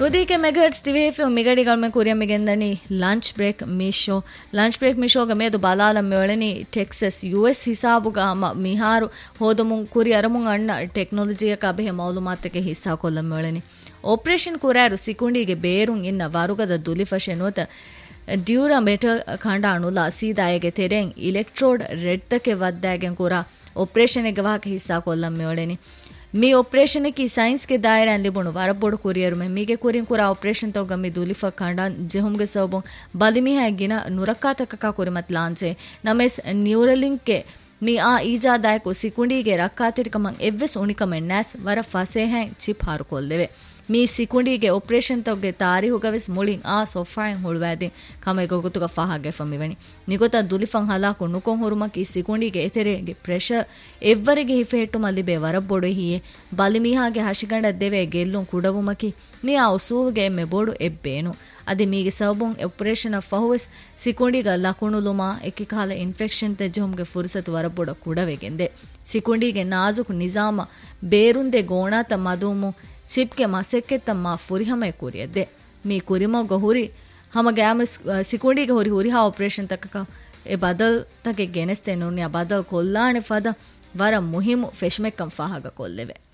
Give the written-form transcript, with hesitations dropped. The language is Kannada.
ಉದೀಕೆ ಮೆಗಾಹರ್ಟ್ಸ್ ತಿವೇಫೆ ಮಿಗಡಿಗಳ ಮೆ ಕುರಿಯ ಮಿಗೆಂದನಿ ಲಂಚ್ ಬ್ರೇಕ್ ಮಿಶೋಗ ಮೇದು ಬಲಾಲ ಮೆಳನಿ ಟೆಕ್ಸಸ್ ಯುಎಸ್ ಹಿಸಾಬುಗ ಅಮ ಮಿಹಾರು ಹೋದಮುಂ ಕುರಿ ಅರಮುಂ ಅಣ್ಣ ಟೆಕ್ನಾಲಜಿಯ ಕಬೆಹ ಮೌಲುಮಾತಕ್ಕೆ ಹಿಸ್ಸಾ ಕೊಲ್ಲ ಮೆಳನಿ ಆಪರೇಷನ್ ಕುರಾರು ಸಿಕುಂಡಿಗೆ ಬೇರುಂ ಇನ್ನ ವರುಗದ ದುಲಿಫಶೆನುತ ಡ್ಯೂರಾ ಮೆಟಲ್ ಖಂಡಾಣುಲ ಸೀದಾಯಗೆ ತೆರೆಂ ಇಲೆಕ್ಟ್ರೋಡ್ ರೆಡ್ತಕ್ಕೆ ವದ್ದಾಗೆಂ ಕುರಾ ಆಪರೇಷನ್ ಗವಾಕ ಹಿಸ್ಸಾ ಕೊಲ್ಲ ಮೆಳನಿ ಮೀ ಆಪರೇಷನ್ ಕಿ ಸೈನ್ಸ್ ಕೆ ದಾಯರಾನ್ ಲಿಬುಣು ವರಬೋಡು ಕುರಿಯರು ಮೆ ಮೀಗೆ ಕುರಿಯನ್ ಕುರಾ ಆಪರೇಷನ್ ತೋಗ ಮಿ ದುಲಿಫ ಖಂಡಾನ್ ಜೆಹುಮ್ಗೆ ಸೋಬು ಬಲಿಮಿ ಹ್ಯಾಗಿನ ನುರಕ್ಕಾತಕ ಕುರಿ ಮತ್ ಲಾಂಚೆ ನಮೆಸ್ ನ್ಯೂರಲಿಂಕ್ ಕೆ ಮೀ ಆ ಈಜಾದಾಯಕು ಸಿಕುಂಡಿಗೆ ರಕ್ಕಾತಿರಿಕಮಂ ಎವ್ವೆಸ್ ಉಣಿಕಮೆನ್ ನ್ಯಾಸ್ ವರ ಫಸೆ ಹ್ಯಾಂ ಚಿಪ್ ಹಾರು ಕೊಲ್ಲೆವೆ ಮೀ ಸಿಕುಂಡಿಗೆ ಆಪರೇಷನ್ ತೋಗೆ ತಾರಿಹುಗವೆಸ್ ಮುಳಿಂ ಆ ಸೊಫಾಯನ್ ಹುಳುವಾದಿ ಕಮೆ ಗೊಗುತುಗ ಫಹಾಗೆ ಫಮಿವೆನಿ ನಿಗೊತ ದುಲಿಫಂ ಹಲಾಕು ನುಕೊಂ ಹುರುಮಕ್ ಈ ಸಿಕುಂಡಿಗೆ ಎತೆರೆಗೆ ಪ್ರೆಷರ್ ಎವ್ವರಿಗೆ ಹಿಫೆಟ್ಟು ಮಲ್ಲಿಬೆ ವರಬ್ಬೊಡು ಹಿಯೆ ಬಲಿಮಿಹಾಗೆ ಹಶಿಗಂಡ ದೆವೆ ಗೆಲ್ಲುಂ ಕುಡವುಮಕಿ ಮೀ ಆ ಉಸೂಲ್ಗೆ ಎಮ್ಮೆ ಬೋಡು ಎಬ್ಬೇನು ಅದಿ ಮೀಗೆ ಸಬುಂ ಆಪರೇಷನ್ ಫಹುವೆಸ್ ಸಿಕುಂಡಿಗ ಲಕುಣುಲುಮಾ ಎಕ್ಕಿ ಕಾಲ ಇನ್ಫೆಕ್ಷನ್ ತೆಜ್ಜುಮ್ಗೆ ಫುರ್ಸತು ವರಬ್ಬೊಡ ಕುಡವೆಗೆಂದೆ ಸಿಕುಂಡಿಗೆ ನಾಜುಕು ನಿಜಾಮ ಬೇರುಂದೆ ಗೋಣಾತ ಮದುಮು ಚಿಪ್ಗೆ ಮಸೆಕ್ಕೆ ತಮ್ಮ ಫುರಿಹಮೆ ಕುರಿಯದ್ದೆ ಮೀ ಕುರಿಮಗ ಹುರಿ ಹಮಗೆ ಆಮೆ ಸಿಕುಂಡಿಗೆ ಹುರಿ ಹಾ ಆಪರೇಷನ್ ತಕ್ಕ ಎ ಬದಲ್ ತಕ್ಕೆ ಗೆನೆಸ್ತೆ ನುನ್ಯ ಬದಲ್ ಕೊಲ್ಲಾಣೆ ಫದ ವರ ಮುಹಿಮು ಫೆಶ್ಮೆಕ್ಕಂ ಫಾಹಾಗ ಕೊಲ್ಲೆವೆ